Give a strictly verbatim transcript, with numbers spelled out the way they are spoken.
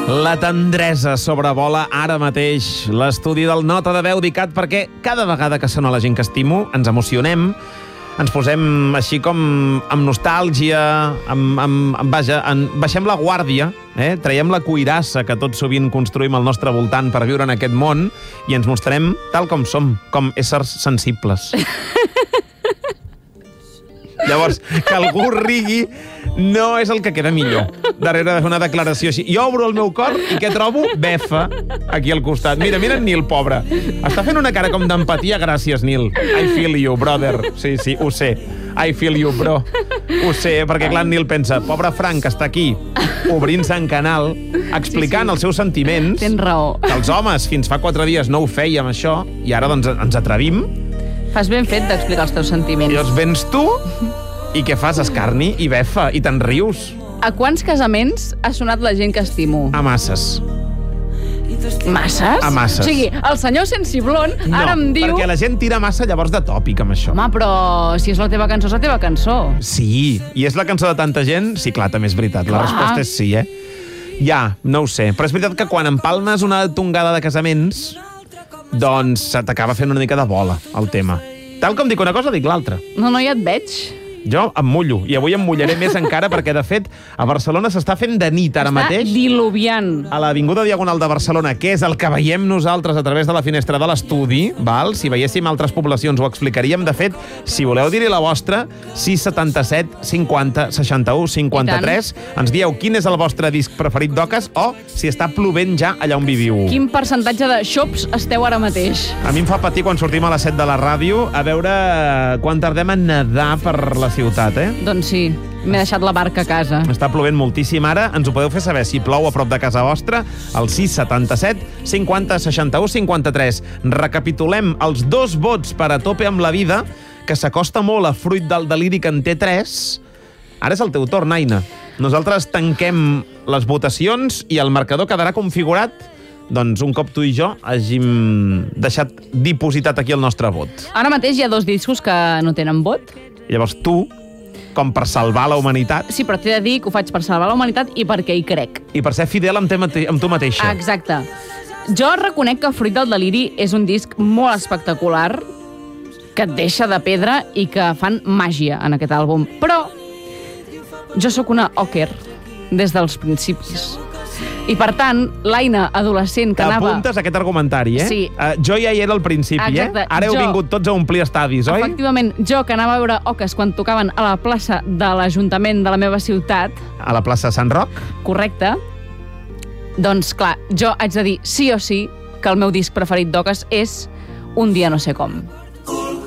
La tendresa sobrevola ara mateix l'estudi del Nota de Veu d'I C A T perquè cada vegada que sona la gent que estimo ens emocionem, ens posem així com amb nostàlgia, amb, amb, amb, vaja, en, baixem la guàrdia, eh? Traiem la cuirassa que tot sovint construïm al nostre voltant per viure en aquest món i ens mostrem tal com som, com éssers sensibles. Llavors, que algú rigui no és el que queda millor darrere d'una declaració així. Jo obro el meu cor i què trobo? Befa aquí al costat. Mira, mira en Nil, pobre. Està fent una cara com d'empatia. Gràcies, Nil. I feel you, brother. Sí, sí, ho sé. I feel you, bro. Ho sé, perquè clar, Nil pensa, pobre Frank està aquí, obrint-se en canal, explicant sí, sí. els seus sentiments. Tens raó. Que els homes fins fa quatre dies no ho fèiem, això, i ara doncs ens atrevim. Fas ben fet d'explicar els teus sentiments. I llavors vens tu i què fas? Escarni i befa i te'n rius. A quants casaments ha sonat la gent que estimo? A masses. Masses? A masses. O sigui, el senyor Sensiblon no, ara em diu... No, perquè la gent tira massa llavors de tòpic amb això. Home, però si és la teva cançó, és la teva cançó. Sí, i és la cançó de tanta gent? Sí, clar, també és veritat. Clar. La resposta és sí, eh? Ja, no ho sé. Però és veritat que quan empalmes una tongada de casaments, doncs se t'acaba fent una mica de bola, el tema. Tal com dic una cosa, dic l'altra. No, no, ja et veig. Jo em mullo, i avui em mullaré més encara perquè, de fet, a Barcelona s'està fent de nit ara Està mateix. Està diluviant. A l'Avinguda Diagonal de Barcelona, que és el que veiem nosaltres a través de la finestra de l'estudi, val? Si veiéssim altres poblacions ho explicaríem. De fet, si voleu dir-hi la vostra, sis setanta-set cinquanta seixanta-u cinquanta-tres. Ens dieu quin és el vostre disc preferit d'Oques o si està plovent ja allà on viviu. Quin percentatge de xops esteu ara mateix? A mi em fa patir quan sortim a les set de la ràdio a veure quan tardem a nedar per la ciutat, eh? Doncs sí, m'he deixat la barca a casa. Està plovent moltíssim ara. Ens ho podeu fer saber si plou a prop de casa vostra al sis setanta-set cinquanta seixanta-u cinquanta-tres. Recapitulem els dos vots per A tope amb la vida, que s'acosta molt a fruit del deliri que en té tres. Ara és el teu torn, Aina. Nosaltres tanquem les votacions i el marcador quedarà configurat doncs un cop tu i jo hàgim deixat dipositat aquí el nostre vot. Ara mateix hi ha dos discos que no tenen vot. Llavors tu, com per salvar la humanitat... Sí, però t'he de dir que ho faig per salvar la humanitat i perquè hi crec. I per ser fidel amb, te mate amb tu mateixa. Exacte. Jo reconec que Fruit del deliri és un disc molt espectacular, que et deixa de pedra i que fan màgia en aquest àlbum. Però jo sóc una Oker des dels principis. I, per tant, l'Aina adolescent que anava... T'apuntes a aquest argumentari, eh? Sí. Uh, jo ja hi era al principi, Exacte. eh? Ara heu jo... vingut tots a omplir estadis, oi? Efectivament, jo que anava a veure Oques quan tocaven a la plaça de l'Ajuntament de la meva ciutat... A la plaça Sant Roc? Correcte. Doncs, clar, jo haig de dir sí o sí que el meu disc preferit d'Oques és Un dia no sé com.